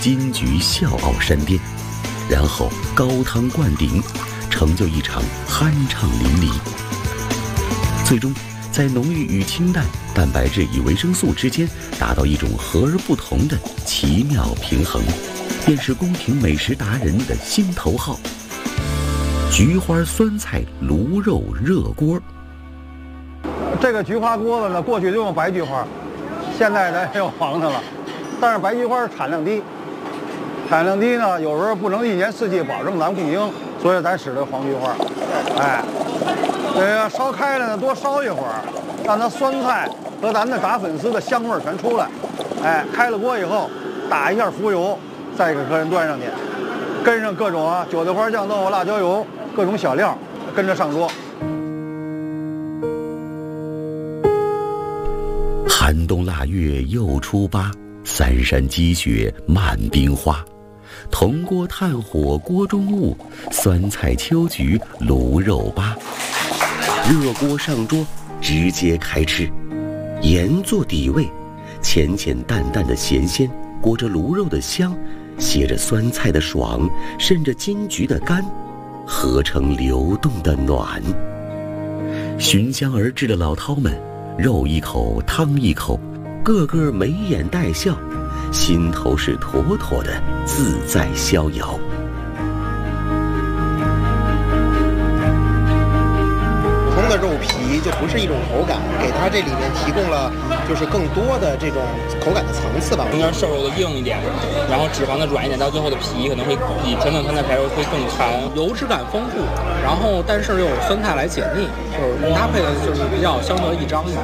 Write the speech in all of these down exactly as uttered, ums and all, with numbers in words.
金桔笑傲山巅，然后高汤灌顶，成就一场酣畅淋漓。最终在浓郁与清淡、蛋白质与维生素之间达到一种和而不同的奇妙平衡，便是宫廷美食达人的心头好——菊花酸菜卤肉热锅。 这个菊花锅子呢，过去就用白菊花，现在咱用黄的了。但是白菊花产量低，产量低呢，有时候不能一年四季保证咱供应，所以咱使的黄菊花。哎，这个烧开了呢，多烧一会儿，让它酸菜和咱的炸粉丝的香味儿全出来。哎，开了锅以后，打一下浮油，再给客人端上去，跟上各种啊韭菜花酱豆腐、辣椒油，各种小料，跟着上桌。 寒冬腊月又初八，三山积雪漫冰花。铜锅炭火锅中物，酸菜秋菊卤肉粑。热锅上桌，直接开吃。盐做底味，浅浅淡淡的咸鲜，裹着卤肉的香，携着酸菜的爽，渗着金桔的甘，合成流动的暖。寻香而至的老饕们，肉一口汤一口，个个眉眼带笑，心头是妥妥的自在逍遥。 普通的肉皮就不是一种口感，给它这里面提供了就是更多的这种口感的层次吧。 中间瘦肉的硬一点，然后脂肪的软一点，到最后的皮可能会比传统酸菜排肉会更弹， 油脂感丰富，然后但是又有酸菜来解腻，就是搭配的就是比较相得益彰嘛。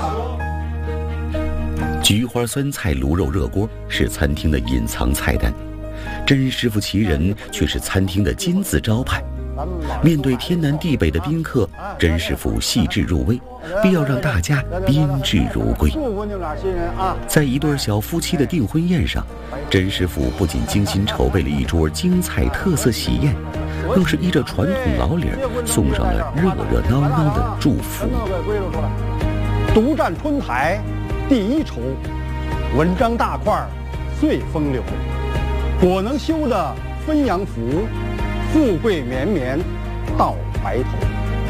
菊花酸菜卤肉热锅是餐厅的隐藏菜单，甄师傅其人却是餐厅的金字招牌。面对天南地北的宾客，甄师傅细致入微，必要让大家宾至如归。在一对小夫妻的订婚宴上，甄师傅不仅精心筹备了一桌京菜特色喜宴，更是依着传统老理送上了热热闹闹的祝福。 独占春台第一筹，文章大块最风流，果能修得分阳福，富贵绵绵到白头。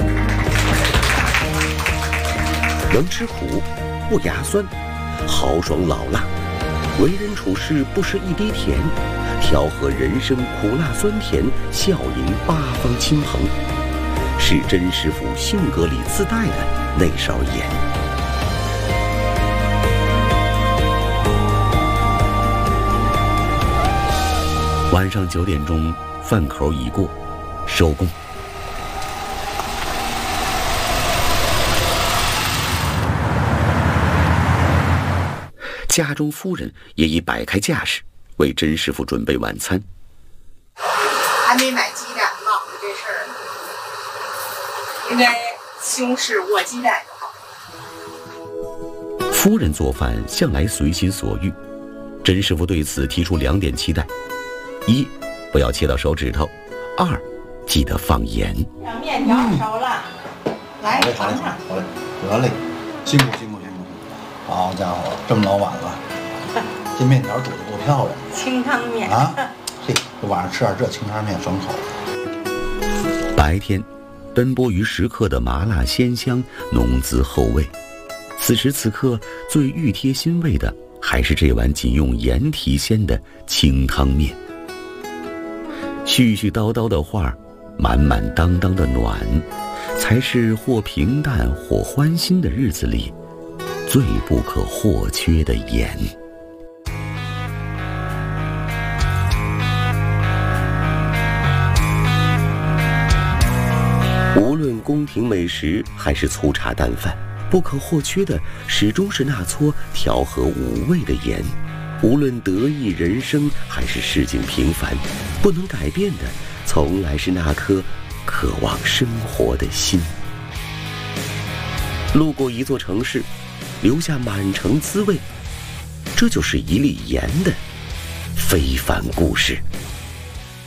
能吃苦，不牙酸，豪爽老辣，为人处事不失一滴甜，调和人生苦辣酸甜，笑迎八方亲朋，是甄师傅性格里自带的那勺盐。晚上九点钟，饭口已过，收工。家中夫人也已摆开架势，为甄师傅准备晚餐。 还没买鸡蛋，忙着这事儿呢。应该西红柿卧鸡蛋就好。 夫人做饭向来随心所欲，甄师傅对此提出两点期待：一，不要切到手指头；二，记得放盐。 让面条熟了，嗯、来尝尝。 好嘞，得嘞，辛苦辛苦辛苦。好家伙，这么老晚了，这面条煮得多漂亮！ 清汤面啊，嘿，这晚上吃点这清汤面爽口。 白天，奔波于食客的麻辣鲜香，浓滋厚味。此时此刻，最熨贴心胃的，还是这碗仅用盐提鲜的清汤面。絮絮叨叨的话，满满当当的暖，才是或平淡或欢欣的日子里最不可或缺的盐。无论宫廷美食还是粗茶淡饭，不可或缺的始终是那撮调和五味的盐。无论得意人生还是市井平凡，不能改变的从来是那颗渴望生活的心。路过一座城市，留下满城滋味，这就是一粒盐的非凡故事。